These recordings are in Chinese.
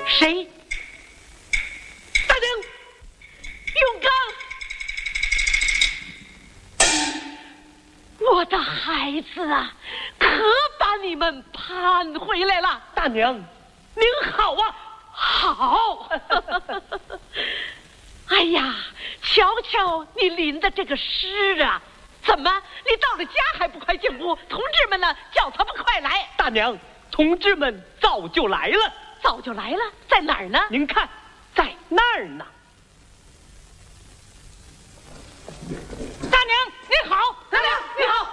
谁？大娘，永刚，我的孩子啊，可把你们盼回来了。 大娘，您好啊！ 好。哎呀，瞧瞧你临的这个诗啊，怎么你到了家还不快进屋？同志们呢，叫他们快来。 大娘，同志们早就来了。 早就来了，在哪儿呢？ 您看，在那儿呢。 大娘您好，大娘你好。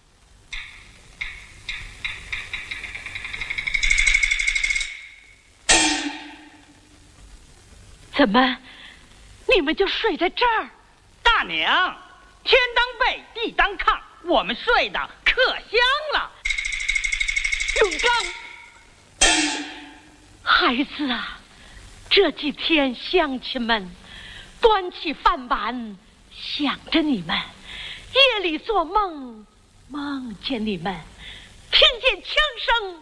怎么，你们就睡在这儿？ 大娘，天当被，地当炕，我们睡得可香了。 永刚，孩子啊，这几天乡亲们端起饭碗想着你们，夜里做梦梦见你们，听见枪声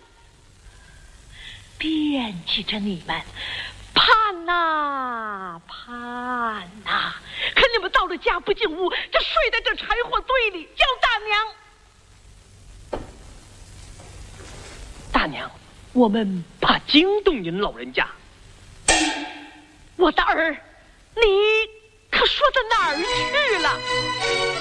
惦记着你们，盼呐盼呐，可你们到了家不进屋，就睡在这柴火堆里，叫大娘。 大娘，我们怕惊动您老人家。 我的儿，你可说到哪儿去了？